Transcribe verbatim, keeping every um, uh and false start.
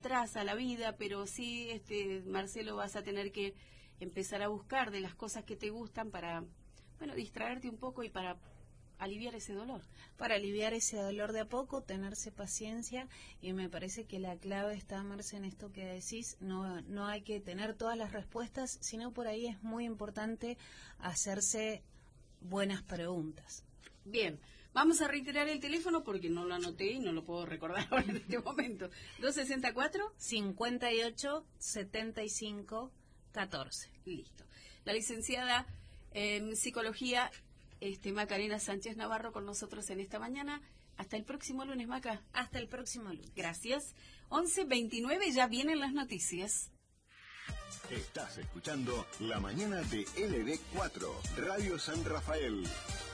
atrás a la vida, pero sí, este, Marcelo, vas a tener que empezar a buscar de las cosas que te gustan para, bueno, distraerte un poco y para aliviar ese dolor. Para aliviar ese dolor de a poco, tenerse paciencia, y me parece que la clave está, Marce, en esto que decís. No, no hay que tener todas las respuestas, sino por ahí es muy importante hacerse buenas preguntas. Bien, vamos a reiterar el teléfono porque no lo anoté y no lo puedo recordar ahora en este momento. dos sesenta y cuatro, cincuenta y ocho, setenta y cinco, catorce. Listo. La licenciada en psicología, este, Macarena Sánchez Navarro, con nosotros en esta mañana. Hasta el próximo lunes, Maca. Hasta el próximo lunes. Gracias. once veintinueve, ya vienen las noticias. Estás escuchando La Mañana de L B cuatro, Radio San Rafael.